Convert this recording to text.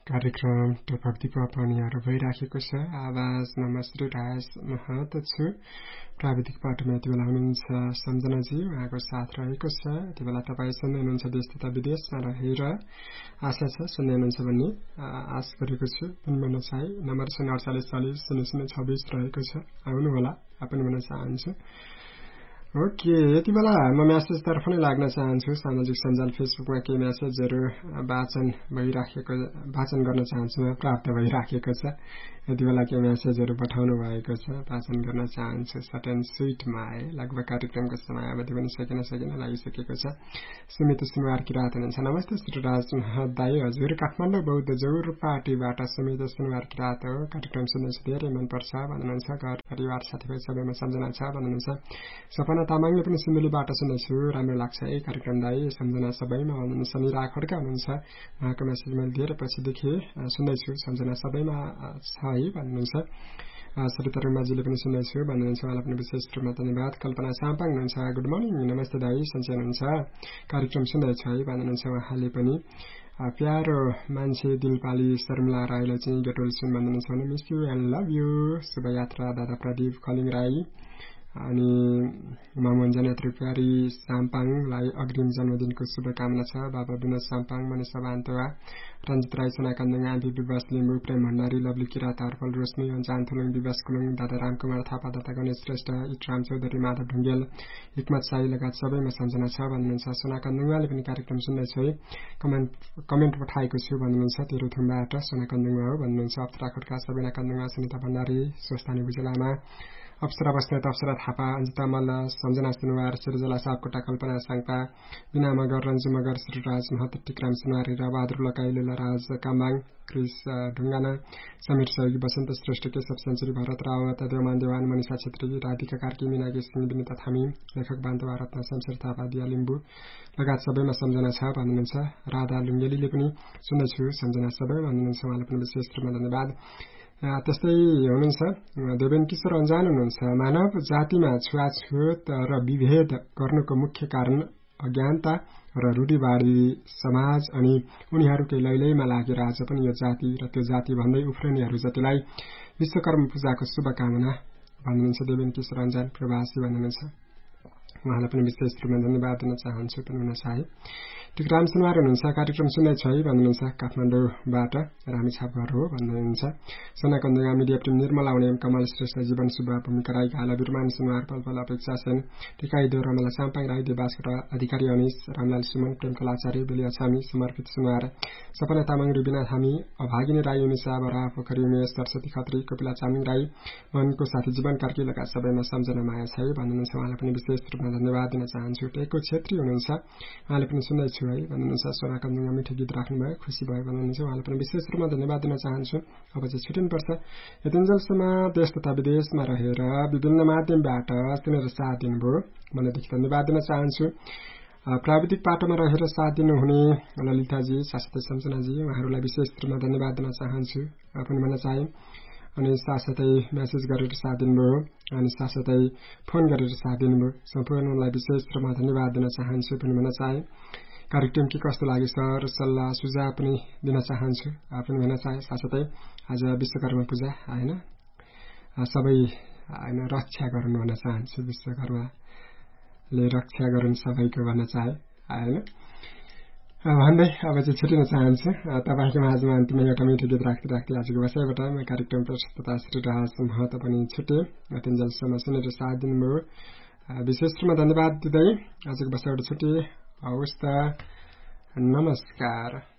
कार्यक्रम भक्ति पापनीहरू भइराखेको छ। आवाज नमस्ते राज महत छु। प्राविधिक पाटोमा यति बेला हुनुहुन्छ सम्झनाजी, उहाँको साथ रहेको छ। यति बेला तपाईँ सुन्दै हुनुहुन्छ देश तथा विदेशमा रहेर। आशा छ सुन्दै हुनुहुन्छ भन्ने आश गरेको छु। पनि भन्न चाहे नम्बर 48400026 रहेको छ। आउनुहोला, पनि भन्न चाहन्छु। ओके, यति बेला म म्यासेजतर्फ नै लाग्न चाहन्छु। सामाजिक सञ्जाल फेसबुकमा केही म्यासेजहरू वाचन गर्न चाहन्छु, प्राप्त भइराखेको छ। यति बेला केही म्यासेजहरू पठाउनु भएको छ, वाचन गर्न चाहन्छु। सर्ट एन्ड स्विटमा आए लगभग कार्यक्रमको समय अवधि पनि सकिन लागिसकेको छ। सुमित सुनवार किरात हुनुहुन्छ। नमस्ते श्रीराज दाई, हजुर काठमाडौँ बौद्ध जौर पार्टीबाट सुमित सुनवार किरात हो। कार्यक्रम सुन्दैछु, धेरै मनपर्छ भन्नुहुन्छ। घर परिवार साथीभाइ सबैमा सम्झना छ भन्नुहुन्छ। सपना तामाङले पनि सिन्धुलीबाट सुन्दैछु, राम्रो लाग्छ है कार्यक्रम दाई, सम्झना सबैमा भन्नुहुन्छ। निरा खड्का हुनुहुन्छ, उहाँको मेसेज मैले धेरै पछि देखेँ, सुन्दैछु, सम्झना सबैमा छ है भन्नुहुन्छ। सरिता रुमाजीले पनि सुन्दैछु भन्नुहुन्छ, उहाँलाई पनि विशेष रूपमा धन्यवाद। कल्पना साम्पाङ हुनुहुन्छ, गुड मर्निङ, नमस्ते दाई, सन्चै हुनुहुन्छ, कार्यक्रम सुन्दैछु है भन्नुहुन्छ उहाँले पनि। प्यारो मान्छे दिलपाली शर्मिला राईलाई चाहिँ गेटोल सुन भन्नुहुन्छ भने miss you and love you, Shubhyatra दादा प्रदीप खलिङ राई अनि मामन्जन त्रिपुरी साम्पाङलाई अग्रिम जन्मदिनको शुभकामना छ। बाबा विनोद साम्पाङ, मनिषा बान्तवा, रञ्जित राई, सोनाकन्दङ, आन्टी विवास लिम्बू, प्रेम भण्डारी, लवली किरात, हर्पल रोशनी, जान थुलुङ, विवास कुलुङ, दादा रामकुमार थापा, दादा गणेश श्रेष्ठ, इटराम चौधरी, माधव ढुङ्गेल, हिक्मत साई लगायत सबैमा सम्झना छ भन्नुहुन्छ। सोनाकन्दङले पनि कार्यक्रम सुन्दैछु है, कमेन्ट पठाएको छु भन्नुहुन्छ। तेह्रथुमबाट सोनाकन्दङमा हो भन्नुहुन्छ। अप्सरा खड्का, सबिना कन्दङमा, सुनिता भण्डारी, स्वस्थानी भुजेलामा, अप्सरा बस्नेत, अप्सरा थापा, अञ्जिता मल्ल, सम्झना सुनवार, सिर्जला सापकोटा, कल्पना साङपा, बिना मगर, रन्जु मगर, श्रीराज महत, टिक्राम सुनवार, हिरा बहादुर लकाई, लुलाराज काम्बाङ, क्रिस ढुङ्गाना, समीर सहयोगी, बसन्त श्रेष्ठ, केशव सेन्चुरी, भरत रावत, देवमान देवान, मनिषा छेत्री, राधिका कार्की, मीना गेसिङ, विनिता थामी, लेखक बान्तवा, रत्न शमशेर थापा, दिया लिम्बू लगायत सबैमा सम्झना छ भन्नुहुन्छ। राधा लुङ्गेलीले पनि सुन्दैछु, सम्झना सबै भन्नुहुन्छ, उहाँलाई पनि विशेष रूपमा धन्यवाद। त्यस्तै हुनुहुन्छ देवेन किशोर अन्जान हुनुहुन्छ। मानव जातिमा छुवाछुत र विभेद गर्नुको मुख्य कारण अज्ञानता र रूढिवादी समाज अनि उनीहरूकै लैलैमा लागेर आज पनि यो जाति र त्यो जाति भन्दै उफ्रनेहरू जतिलाई विश्वकर्म पूजाको शुभकामना भन्नुहुन्छ। देवेन किशोर अन्जान प्रवासी भन्नुहुन्छ, उहाँलाई पनि विशेष रूपमा धन्यवाद दिन चाहन्छु, पनि हुन चाहे। टिकराम सुनवार हुनुहुन्छ, कार्यक्रम सुन्दैछ है भन्नुहुन्छ। काठमाडौँबाट रामेछाप घर हो भन्नुहुन्छ। सोनाकन्दुङा, मिडिया टिम निर्मला उनेम, कमल श्रेष्ठ, जीवन सुब्बा, भूमिका राई, घाला बिरमान सुनवार, पलपल अपेक्षा सेन, टिकाई देव, रमला साम्पाङ राई, देवासबाट अधिकारी अनिश, रामलाल सुमन, प्रेमकला आचार्य, बेलिया छामी, समर्पित सुनवार, सपना तामाङ, रुबिना थामी, अभागिनी राई, उनिसा बरा, पोखरी उमेश, सरस्वती खत्री, कपिला चामिङ राई, मनको साथी जीवन कार्की लगायत सबैमा सम्झना माया छ है भन्नुहुन्छ। उहाँलाई पनि विशेष रूपमा धन्यवाद दिन चाहन्छु। टेको छेत्री हुनुहुन्छ, उहाँले पनि सुन्दैछु है भन्नुहुन्छ। सोनाकन्दुङमा मिठो गीत राख्नुभयो, खुसी भयो भन्नुहुन्छ, उहाँलाई पनि विशेष रूपमा धन्यवाद दिन चाहन्छु। अब चाहिँ छुट्टिनुपर्छ। यतिन्जेलसम्म देश तथा विदेशमा रहेर विभिन्न माध्यमबाट सुनेर साथ दिनुभयो भनेदेखि धन्यवाद दिन चाहन्छु। प्राविधिक पाटोमा रहेर साथ दिनुहुने ललिताजी, साथसाथै सम्झनाजी, उहाँहरूलाई विशेष रूपमा धन्यवाद दिन चाहन्छु पनि भन्न चाहे। अनि साथसाथै म्यासेज गरेर साथ दिनुभयो अनि साथसाथै फोन गरेर साथ दिनुभयो, सम्पूर्णलाई विशेष रूपमा धन्यवाद दिन चाहन्छु पनि भन्न चाहे। कार्यक्रम के कस्तो लाग्यो सर, सल्लाह सुझाव पनि दिन चाहन्छु पनि भन्न चाहे। साथसाथै आज विश्वकर्मा पूजा होइन, सबै होइन रक्षा गरून् भन्न चाहन्छु। विश्वकर्माले रक्षा गरून् सबैको भन्न चाहे होइन भन्दै अब चाहिँ छुटिन चाहन्छु। तपाईँको माझमा अन्तिम एउटा मिठो गीत राख्दै आजको बसाइबाट म कार्यक्रम प्रस्तुता श्रीराज महत पनि छुटे। तिनजलसम्म सुनेर साथ दिनुभयो, विशेष रूपमा धन्यवाद दिँदै आजको बसाइबाट छुटे। हवस् त, नमस्कार।